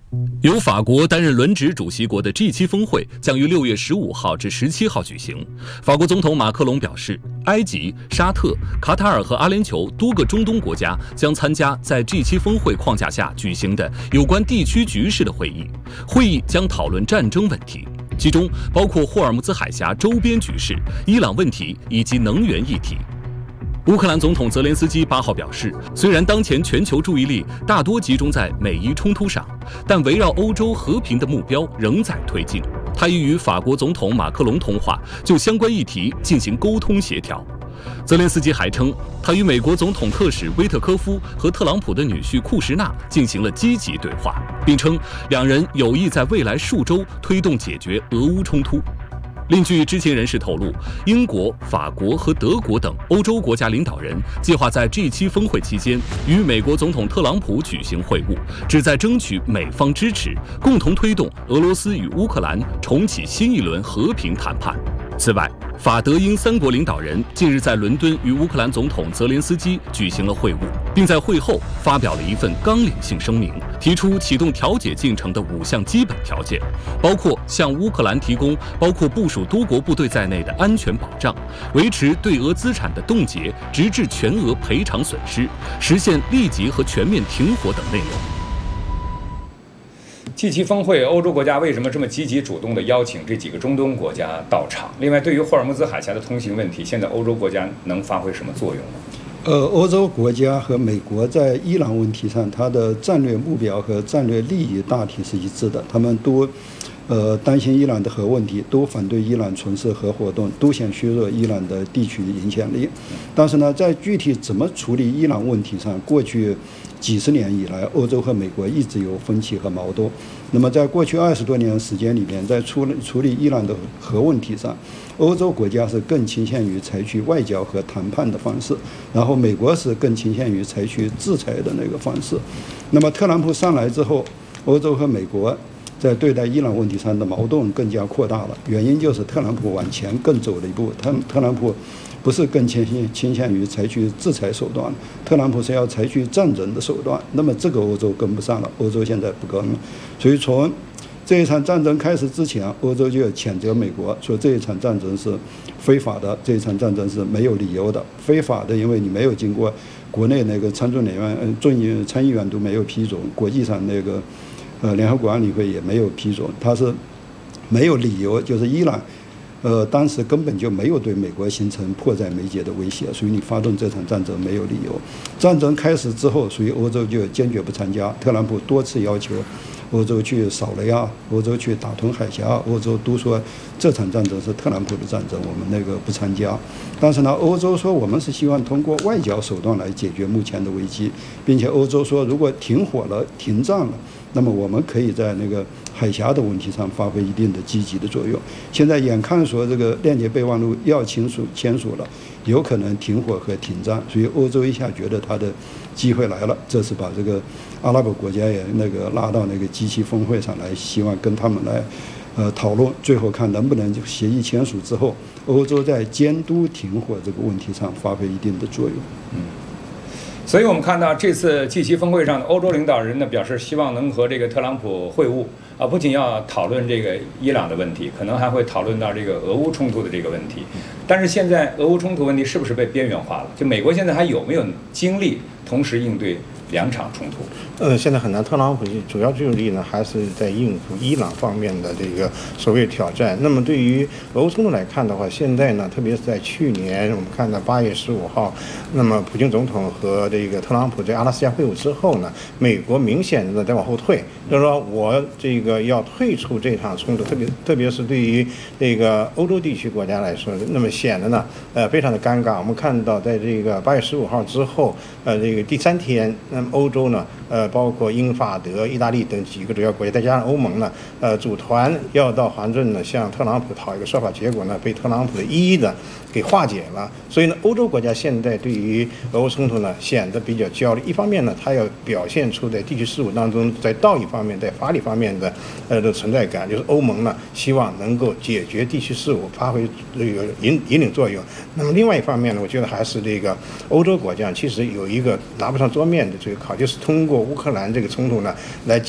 由法国担任轮值主席国的 G7 峰会将于6月15号至17号举行。法国总统马克龙表示，埃及、沙特、卡塔尔和阿联酋多个中东国家将参加在 G7 峰会框架下举行的有关地区局势的会议。会议将讨论战争问题，其中包括霍尔木兹海峡周边局势、伊朗问题以及能源议题。乌克兰总统泽连斯基8号表示，虽然当前全球注意力大多集中在美伊冲突上，但围绕欧洲和平的目标仍在推进。他已与法国总统马克龙通话，就相关议题进行沟通协调。泽连斯基还称，他与美国总统特使威特科夫和特朗普的女婿库什纳进行了积极对话，并称两人有意在未来数周推动解决俄乌冲突。另据知情人士透露，英国、法国和德国等欧洲国家领导人计划在 G7 峰会期间与美国总统特朗普举行会晤，旨在争取美方支持，共同推动俄罗斯与乌克兰重启新一轮和平谈判。此外，法德英3国领导人近日在伦敦与乌克兰总统泽连斯基举行了会晤，并在会后发表了一份纲领性声明，提出启动调解进程的5项基本条件，包括向乌克兰提供包括部署多国部队在内的安全保障，维持对俄资产的冻结，直至全额赔偿损失，实现立即和全面停火等内容。 G7 峰会，欧洲国家为什么这么积极主动地邀请这几个中东国家到场？另外，对于霍尔木兹海峡的通行问题，现在欧洲国家能发挥什么作用呢？ 欧洲国家和美国在伊朗问题上，它的战略目标和战略利益大体是一致的。他们都担心伊朗的核问题，都反对伊朗从事核活动，都想削弱伊朗的地区影响力。但是呢，在具体怎么处理伊朗问题上，过去几十年以来，欧洲和美国一直有分歧和矛盾。那么，在过去20多年时间里面，在处理伊朗的核问题上，欧洲国家是更倾向于采取外交和谈判的方式，然后美国是更倾向于采取制裁的那个方式。那么，特朗普上来之后，欧洲和美国在对待伊朗问题上的矛盾更加扩大了，原因就是特朗普往前更走了一步。特朗普不是更倾向于采取制裁手段，特朗普是要采取战争的手段。那么这个欧洲跟不上了，欧洲现在不跟了。所以从这一场战争开始之前，欧洲就要谴责美国，说这一场战争是非法的，这一场战争是没有理由的。非法的，因为你没有经过国内那个参议员都没有批准，国际上那个联合国安理会也没有批准，它是没有理由，就是伊朗当时根本就没有对美国形成迫在眉睫的威胁，所以你发动这场战争没有理由。战争开始之后，所以欧洲就坚决不参加。特朗普多次要求欧洲去扫雷啊，欧洲去打通海峡，欧洲都说这场战争是特朗普的战争，我们那个不参加。但是呢，欧洲说我们是希望通过外交手段来解决目前的危机，并且欧洲说如果停火了、停战了，那么我们可以在那个海峡的问题上发挥一定的积极的作用。现在眼看说这个链接备忘录要签署了，有可能停火和停战，所以欧洲一下觉得它的机会来了，这次把这个阿拉伯国家也那个拉到那个G7峰会上来，希望跟他们来讨论，最后看能不能协议签署之后，欧洲在监督停火这个问题上发挥一定的作用。 所以我们看到这次G7峰会上的欧洲领导人呢，表示希望能和这个特朗普会晤啊，不仅要讨论这个伊朗的问题，可能还会讨论到这个俄乌冲突的这个问题。但是现在俄乌冲突问题是不是被边缘化了？就美国现在还有没有精力同时应对2场冲突？ 现在很难。特朗普主要注意力呢，还是在应付伊朗方面的这个所谓挑战。那么对于俄乌冲突来看的话，现在呢，特别是在去年，我们看到8月15号，那么普京总统和这个特朗普在阿拉斯加会晤之后呢，美国明显的在往后退，就是说我这个要退出这场冲突，特别是对于这个欧洲地区国家来说，那么显得呢，非常的尴尬。我们看到在这个8月15号之后，这个第3天，那么欧洲呢，包括英法德、意大利等几个主要国家，再加上欧盟呢，组团要到华盛顿呢，向特朗普讨一个说法，结果呢，被特朗普的一一的给化解了。所以呢，欧洲国家现在对于俄乌冲突呢，显得比较焦虑。一方面呢，它要表现出在地区事务当中，在道义方面、在法理方面的存在感，就是欧盟呢，希望能够解决地区事务，发挥这个引领作用。那么另外一方面呢，我觉得还是这个欧洲国家其实有一个拿不上桌面的这个考，就是通过乌克兰这个冲突呢，来